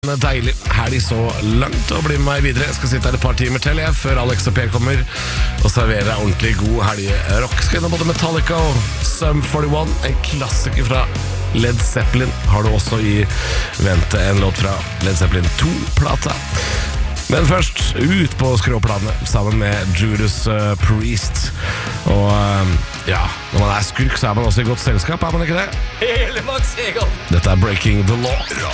En deilig helg så langt og bli med meg videre. Jeg skal sitte her et par timer til før Alex og Per kommer og serverer deg ordentlig god helgerock. Skal innom både Metallica og Sum 41, en klassiker fra Led Zeppelin. Har du også i vente en låt fra Led Zeppelin 2-plata. Men først ut på skråplanet sammen med Judas Priest. Og ja, når man er skurk så er man også i godt selskap, er man ikke det? Hele Max Egon. Dette er Breaking the Law.